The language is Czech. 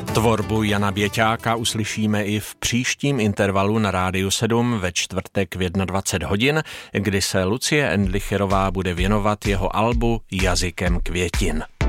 Tvorbu Jana Běťáka uslyšíme i v příštím intervalu na Rádiu 7 ve čtvrtek v 21 hodin, kdy se Lucie Endlicherová bude věnovat jeho albu Jazykem květin.